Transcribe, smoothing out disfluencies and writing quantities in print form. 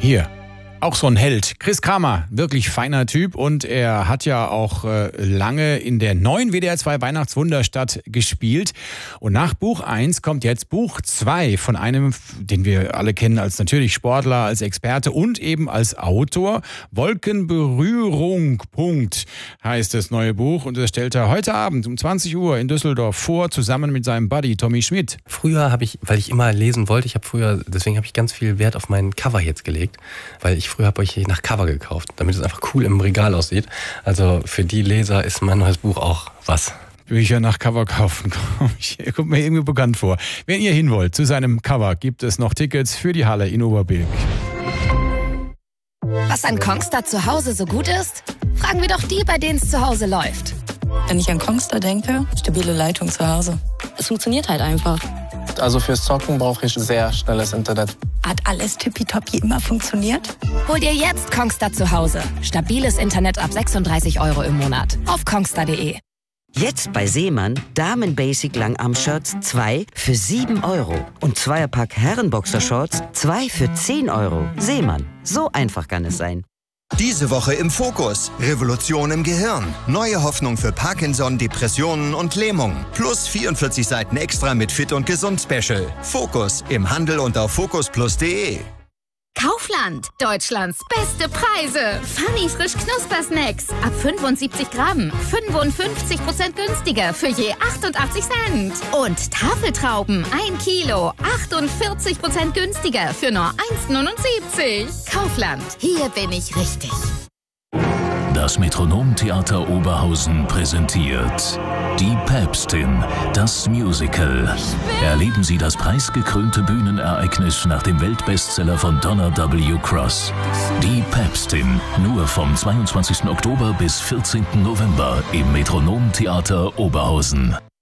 Hier. Auch so ein Held. Chris Kramer, wirklich feiner Typ, und er hat ja auch lange in der neuen WDR 2 Weihnachtswunderstadt gespielt. Und nach Buch 1 kommt jetzt Buch 2 von einem, den wir alle kennen als natürlich Sportler, als Experte und eben als Autor. Wolkenberührung, Punkt, heißt das neue Buch. Und das stellt er heute Abend um 20 Uhr in Düsseldorf vor, zusammen mit seinem Buddy Tommy Schmidt. Früher habe ich, weil ich immer lesen wollte, deswegen habe ich ganz viel Wert auf meinen Cover jetzt gelegt, weil früher habe ich nach Cover gekauft, damit es einfach cool im Regal aussieht. Also für die Leser ist mein neues Buch auch was. Bücher nach Cover kaufen, kommt mir irgendwie bekannt vor. Wenn ihr hin wollt zu seinem Cover, gibt es noch Tickets für die Halle in Oberbilk. Was an Kongstar zu Hause so gut ist? Fragen wir doch die, bei denen es zu Hause läuft. Wenn ich an Kongstar denke, stabile Leitung zu Hause. Es funktioniert halt einfach. Also fürs Zocken brauche ich sehr schnelles Internet. Hat alles tippitoppi immer funktioniert? Hol dir jetzt Kongstar zu Hause. Stabiles Internet ab 36 € im Monat. Auf kongstar.de. Jetzt bei Seemann Damen-Basic Langarm-Shirts 2 für 7 € und Zweierpack Herrenboxershorts 2 für 10 €. Seemann, so einfach kann es sein. Diese Woche im Fokus. Revolution im Gehirn. Neue Hoffnung für Parkinson, Depressionen und Lähmung. Plus 44 Seiten extra mit Fit und Gesund Special. Fokus im Handel und auf fokusplus.de. Kaufland, Deutschlands beste Preise. Funny frisch Knusper-Snacks. Ab 75 Gramm. 55% günstiger für je 88 Cent. Und Tafeltrauben, 1 Kilo. 48% günstiger für nur 1,79. Kaufland, hier bin ich richtig. Das Metronomtheater Oberhausen präsentiert Die Päpstin, das Musical. Erleben Sie das preisgekrönte Bühnenereignis nach dem Weltbestseller von Donna W. Cross. Die Päpstin, nur vom 22. Oktober bis 14. November im Metronomtheater Oberhausen.